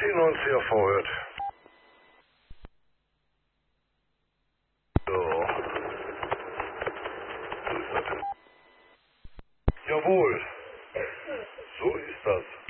Den uns hier vorhört. So. So ist das. Jawohl. So ist das.